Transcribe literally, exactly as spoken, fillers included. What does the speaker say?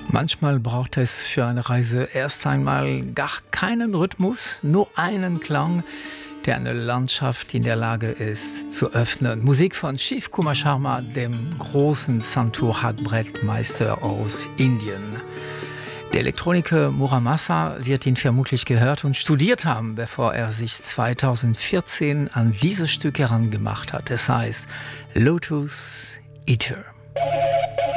Manchmal braucht es für eine Reise erst einmal gar keinen Rhythmus, nur einen Klang, der eine Landschaft in der Lage ist zu öffnen. Musik von Shiv Kumar Sharma, dem großen Santur-Brettmeister aus Indien. Der Elektroniker Muramasa wird ihn vermutlich gehört und studiert haben, bevor er sich zweitausendvierzehn an dieses Stück herangemacht hat. Es heißt Lotus Eater.